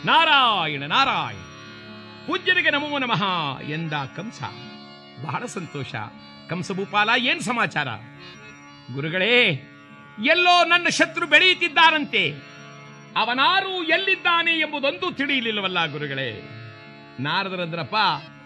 ನಾರಾಯಣ ನಾರಾಯಣ, ಪೂಜ್ಯರಿಗೆ ನಮೋ ನಮಃ ಎಂದ ಕಂಸ. ಬಹಳ ಸಂತೋಷ. ಕಂಸಭೂಪಾಲ, ಏನ್ ಸಮಾಚಾರ? ಗುರುಗಳೇ, ಎಲ್ಲೋ ನನ್ನ ಶತ್ರು ಬೆಳೆಯುತ್ತಿದ್ದಾರಂತೆ. ಅವನಾರು ಎಲ್ಲಿದ್ದಾನೆ ಎಂಬುದೊಂದು ತಿಳಿಯಲಿಲ್ಲವಲ್ಲ ಗುರುಗಳೇ. ನಾರದರಂದ್ರಪ್ಪ,